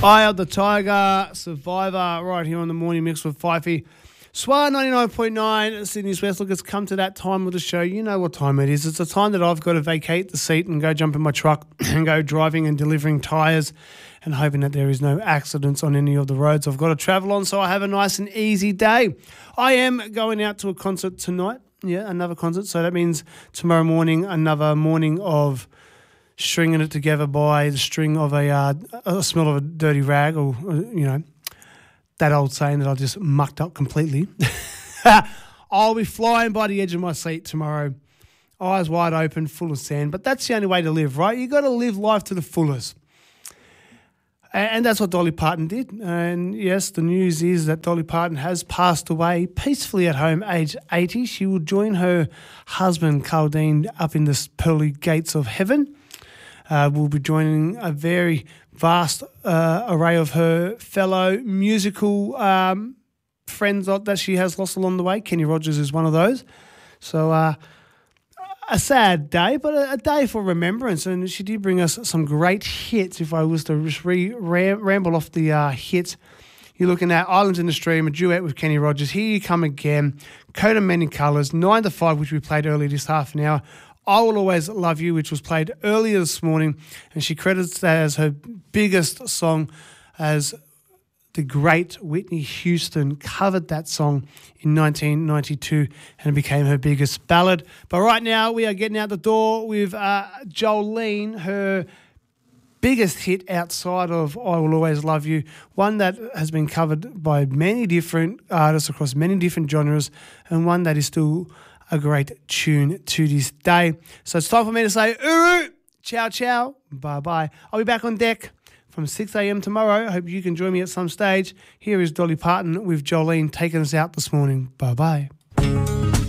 Eye of the Tiger, Survivor, right here on the Morning Mix with Fifey. Swar 99.9, Sydney's West. Look, it's come to that time of the show. You know what time it is. It's the time that I've got to vacate the seat and go jump in my truck and go driving and delivering tyres and hoping that there is no accidents on any of the roads I've got to travel on, so I have a nice and easy day. I am going out to a concert tonight. Yeah, another concert. So that means tomorrow morning, another morning of stringing it together by the string of a smell of a dirty rag, or you know, that old saying that I just mucked up completely. I'll be flying by the edge of my seat tomorrow, eyes wide open, full of sand. But that's the only way to live, right? You got to live life to the fullest. And that's what Dolly Parton did. And yes, the news is that Dolly Parton has passed away peacefully at home, aged 80. She will join her husband, Carl Dean, up in the pearly gates of heaven. We'll be joining a very vast array of her fellow musical friends that she has lost along the way. Kenny Rogers is one of those. So a sad day, but a day for remembrance. And she did bring us some great hits. If I was to just ramble off the hits, you're looking at Islands in the Stream, a duet with Kenny Rogers, Here You Come Again, Coat of Many Colours, 9 to 5, which we played earlier this half an hour, I Will Always Love You, which was played earlier this morning, and she credits that as her biggest song, as the great Whitney Houston covered that song in 1992 and it became her biggest ballad. But right now we are getting out the door with Jolene, her biggest hit outside of I Will Always Love You, one that has been covered by many different artists across many different genres, and one that is still a great tune to this day. So it's time for me to say, uru, ciao, ciao, bye-bye. I'll be back on deck from 6 a.m. tomorrow. I hope you can join me at some stage. Here is Dolly Parton with Jolene taking us out this morning. Bye-bye.